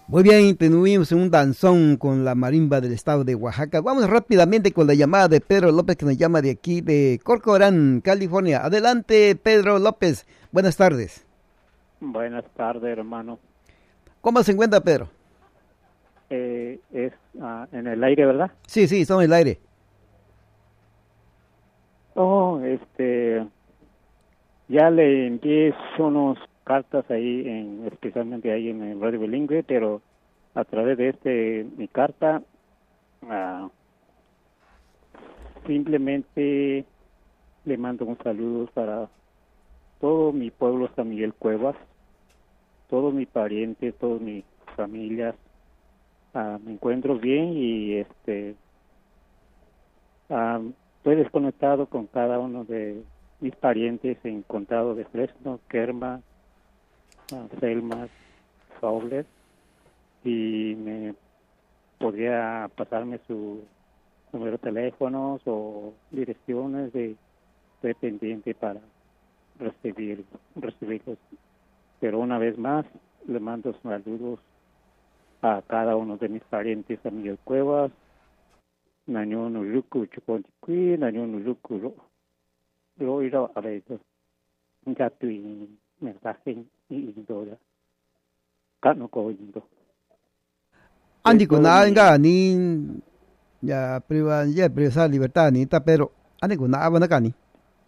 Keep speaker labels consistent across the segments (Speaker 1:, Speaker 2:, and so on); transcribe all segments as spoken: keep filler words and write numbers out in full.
Speaker 1: Muy bien, tuvimos un danzón con la marimba del estado de Oaxaca. Vamos rápidamente con la llamada de Pedro López, que nos llama de aquí, de Corcoran, California. Adelante, Pedro López. Buenas tardes.
Speaker 2: Buenas tardes, hermano.
Speaker 1: ¿Cómo se encuentra, Pedro?
Speaker 2: Eh, es uh, en el aire, ¿verdad?
Speaker 1: Sí, sí, estamos en el aire.
Speaker 2: Oh, este, ya le envié unas cartas ahí, en, especialmente ahí en el Radio Bilingüe, pero a través de este mi carta, uh, simplemente le mando un saludo para todo mi pueblo San Miguel Cuevas, todos mis parientes, todas mis familias. Uh, me encuentro bien y este uh, estoy desconectado con cada uno de mis parientes en Condado de Fresno, Kerma, uh, Selma, Fowler, y me podría pasarme su número de teléfonos o direcciones de estoy pendiente para recibir recibirlos. Pero una vez más le mando saludos a cada uno de mis parientes, a Miguel Cuevas, Naño Nuruku Chupontiqui, Naño Nuruku Loiro Aredo, ya tu mensaje y indora, Cano Coindo.
Speaker 1: Andy con anga ni ya priva ya presa libertad ni ta pero ane con aba na kani.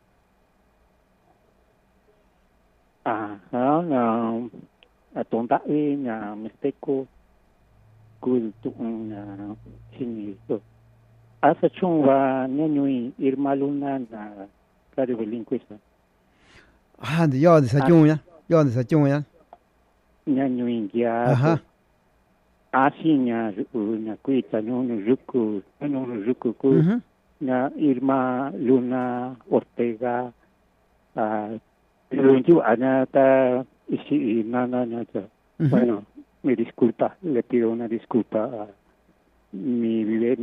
Speaker 2: Ah, na atonda e na mesteco kultu na chinito. Asa chungwa nenyui irma luna na Radio Bilingüe.
Speaker 1: Ah, de yo de sa chung ya. Yo de sa chung ya.
Speaker 2: Nenyui ya.
Speaker 1: Ajá.
Speaker 2: Asinya na kuita no ruku, no ruku ku na Irma Luna Ortega. Ah, pero ana ta isi nana na. Bueno, me disculpa, le pido una disculpa a mi